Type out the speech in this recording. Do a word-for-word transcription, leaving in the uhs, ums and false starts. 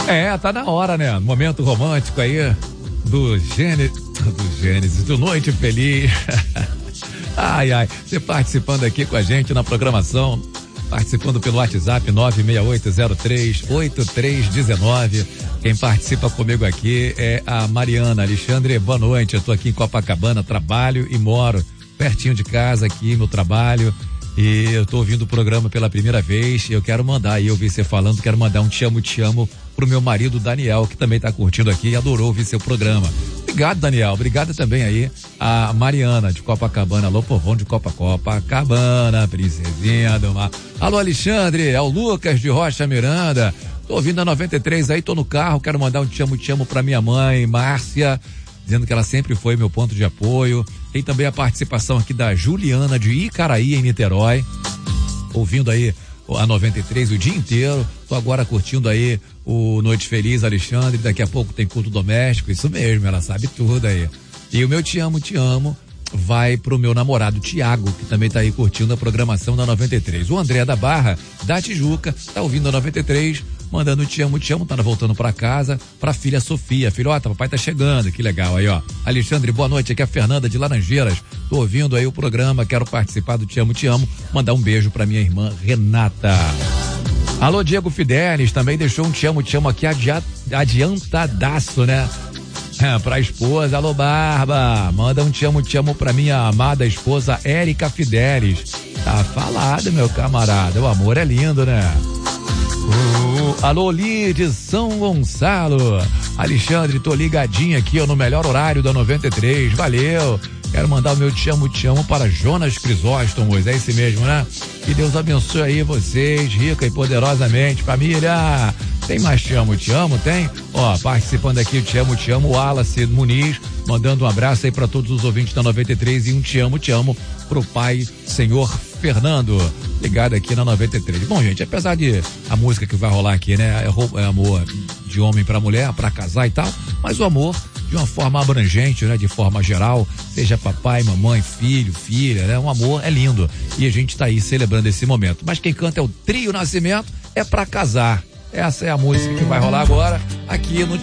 É, tá na hora, né? Momento romântico aí do Gênesis, do Gênesis, do Noite Feliz. Ai, ai, você participando aqui com a gente na programação, participando pelo WhatsApp nove seis oito zero três oito três um nove. Quem participa comigo aqui é a Mariana. Alexandre, boa noite. Eu tô aqui em Copacabana, trabalho e moro pertinho de casa aqui, meu trabalho. E eu tô ouvindo o programa pela primeira vez e eu quero mandar aí, eu vi você falando, quero mandar um te amo, te amo pro meu marido Daniel, que também tá curtindo aqui e adorou ouvir seu programa. Obrigado, Daniel. Obrigado também aí a Mariana de Copacabana. Alô, povão de Copa Copacabana, princesinha do mar. Alô, Alexandre, é o Lucas de Rocha Miranda. Tô ouvindo a noventa e três aí, tô no carro, quero mandar um te amo, te amo pra minha mãe, Márcia, dizendo que ela sempre foi meu ponto de apoio. Tem também a participação aqui da Juliana de Icaraí, em Niterói, ouvindo aí a noventa e três o dia inteiro. Tô agora curtindo aí o Noite Feliz, Alexandre. Daqui a pouco tem culto doméstico, isso mesmo, ela sabe tudo aí. E o meu te amo, te amo vai pro meu namorado Tiago, que também tá aí curtindo a programação da noventa e três. O André da Barra, da Tijuca, tá ouvindo a noventa e três, mandando te amo, te amo, tá voltando pra casa, pra filha Sofia. Filhota, papai tá chegando, que legal aí, ó. Alexandre, boa noite, aqui é a Fernanda de Laranjeiras, tô ouvindo aí o programa, quero participar do te amo, te amo, mandar um beijo pra minha irmã Renata. Alô, Diego Fidelis, também deixou um te amo, te amo aqui adia, adiantadaço, né? É, pra esposa, alô Barba, manda um te amo, te amo pra minha amada esposa Érica Fidelis. Tá falado, meu camarada, o amor é lindo, né? Uh, alô, Li de São Gonçalo. Alexandre, tô ligadinho aqui, ó, no melhor horário da noventa e três, valeu. Quero mandar o meu te amo, te amo para Jonas Crisóstomos, é esse mesmo, né? Que Deus abençoe aí vocês, rica e poderosamente, família. Tem mais te amo, te amo, tem? Ó, participando aqui, te amo, te amo, o Wallace Muniz, mandando um abraço aí para todos os ouvintes da noventa e três e um te amo, te amo pro pai, senhor Fernando, ligado aqui na noventa e três. Bom, gente, apesar de a música que vai rolar aqui, né, é, é amor de homem pra mulher, pra casar e tal, mas o amor de uma forma abrangente, né, de forma geral, seja papai, mamãe, filho, filha, né, um amor é lindo e a gente tá aí celebrando esse momento. Mas quem canta é o Trio Nascimento, é pra casar. Essa é a música que vai rolar agora aqui no